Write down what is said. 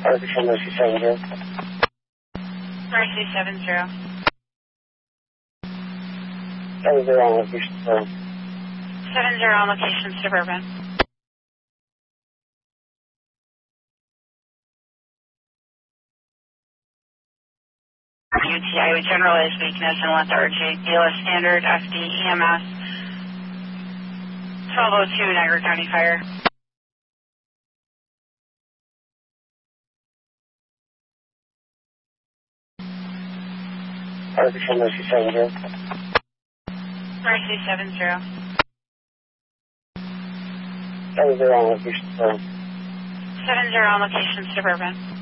Artificial Mercy 70. Mercy 70. 70 on location Suburban. 70 on location Suburban. UTI with generalized weakness and lethargy. BLS standard FD EMS 1202 Niagara County Fire. Artificial Mercy 70. Mercy 70. 70 on location Suburban. 70 on location Suburban.